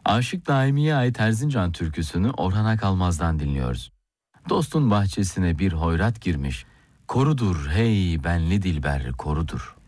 Aşık Daimi'ye ait Erzincan türküsünü Orhan Akalmaz'dan dinliyoruz. Dostun bahçesine bir hoyrat girmiş, korudur hey benli dilber korudur.